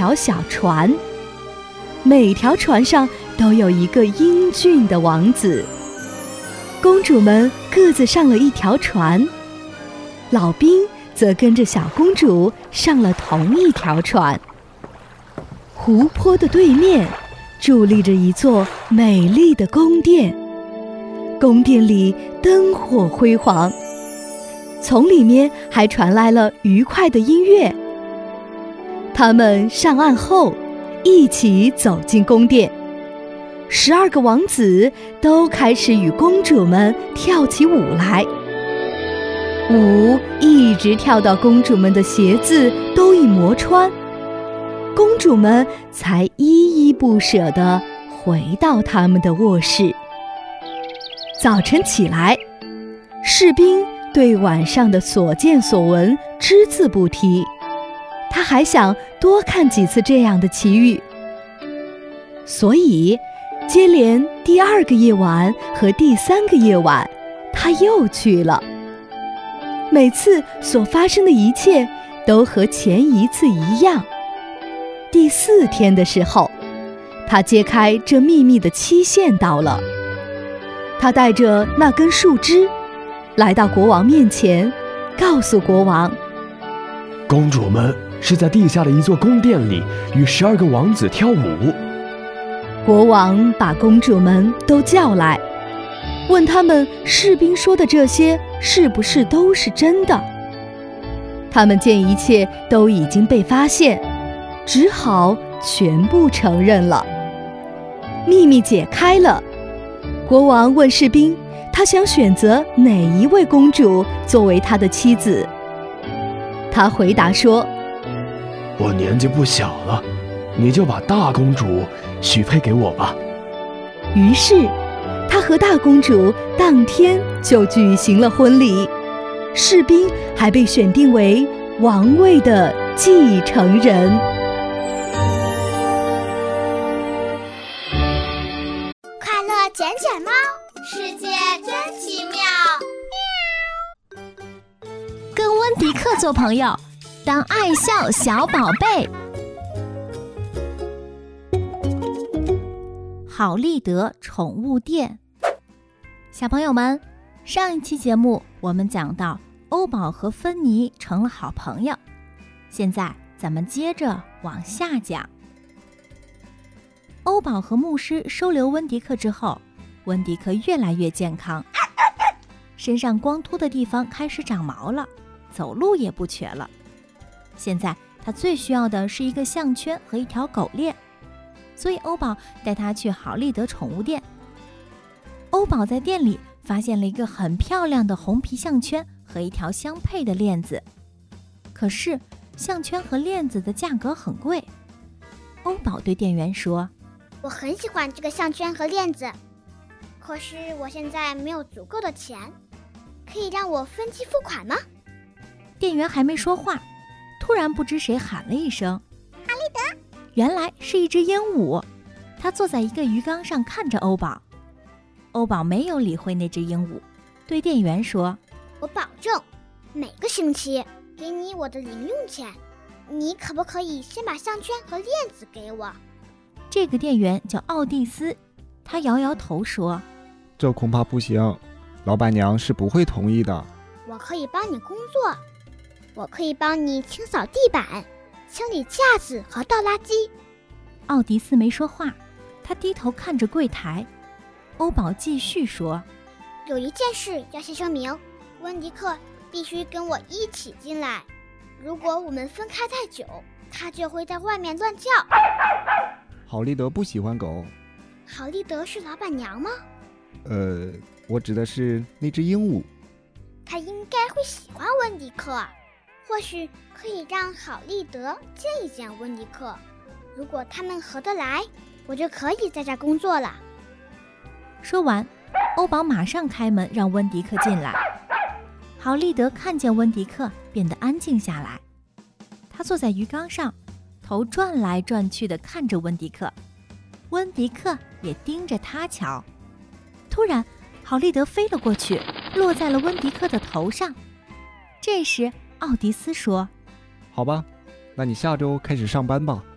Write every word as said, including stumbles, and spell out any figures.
条小船，每条船上都有一个英俊的王子。公主们各自上了一条船，老兵则跟着小公主上了同一条船。湖泊的对面伫立着一座美丽的宫殿，宫殿里灯火辉煌，从里面还传来了愉快的音乐。他们上岸后一起走进宫殿，十二个王子都开始与公主们跳起舞来，舞一直跳到公主们的鞋子都已磨穿，公主们才依依不舍地回到他们的卧室。早晨起来，士兵对晚上的所见所闻只字不提，他还想多看几次这样的奇遇，所以接连第二个夜晚和第三个夜晚他又去了。每次所发生的一切都和前一次一样。第四天的时候，他揭开这秘密的期限到了。他带着那根树枝来到国王面前，告诉国王， 公主们是在地下的一座宫殿里与十二个王子跳舞。 国王把公主们都叫来，问他们士兵说的这些是不是都是真的。他们见一切都已经被发现，只好全部承认了。秘密解开了，国王问士兵，他想选择哪一位公主作为他的妻子。他回答说， 我年纪不小了，你就把大公主许配给我吧。 于是他和大公主当天就举行了婚礼，士兵还被选定为王位的继承人。 快乐捡捡猫，世界真奇妙。 跟温迪克做朋友，当爱笑小宝贝。好立德宠物店。小朋友们，上一期节目我们讲到欧宝和芬妮成了好朋友，现在咱们接着往下讲。欧宝和牧师收留温迪克之后，温迪克越来越健康，身上光秃的地方开始长毛了，走路也不瘸了。现在他最需要的是一个项圈和一条狗链，所以欧宝带他去好立德宠物店。欧宝在店里发现了一个很漂亮的红皮项圈和一条相配的链子，可是项圈和链子的价格很贵。欧宝对店员说， 我很喜欢这个项圈和链子，可是我现在没有足够的钱，可以让我分期付款吗？ 店员还没说话，突然不知谁喊了一声， 好立德。 原来是一只鹦鹉，它坐在一个鱼缸上看着欧宝。欧宝没有理会那只鹦鹉，对店员说， 我保证每个星期给你我的零用钱，你可不可以先把项圈和链子给我？ 这个店员叫奥蒂斯，他摇摇头说， 这恐怕不行，老板娘是不会同意的。 我可以帮你工作，我可以帮你清扫地板，清理架子和倒垃圾。 奥迪斯没说话，他低头看着柜台。欧宝继续说， 有一件事要先声明，温迪克必须跟我一起进来，如果我们分开太久，他就会在外面乱叫。 好立德不喜欢狗。 好立德是老板娘吗？ 呃，我指的是那只鹦鹉。 他应该会喜欢温迪克，或许可以让好立德见一见温迪克，如果他们合得来，我就可以在这工作了。 说完，欧宝马上开门让温迪克进来。好立德看见温迪克变得安静下来，他坐在鱼缸上，头转来转去地看着温迪克，温迪克也盯着他瞧。突然好立德飞了过去，落在了温迪克的头上。这时奥迪斯说， 好吧，那你下周开始上班吧。